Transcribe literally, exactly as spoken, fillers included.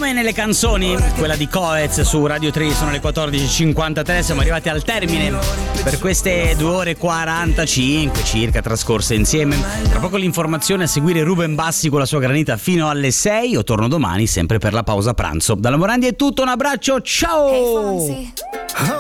Come nelle canzoni, quella di Coez su Radio tre, sono le quattordici e cinquantatré, siamo arrivati al termine per queste due ore e quarantacinque circa trascorse insieme. Tra poco l'informazione, a seguire Ruben Bassi con la sua granita fino alle sei. Io torno domani sempre per la pausa pranzo. Dalla Morandi è tutto, un abbraccio, ciao!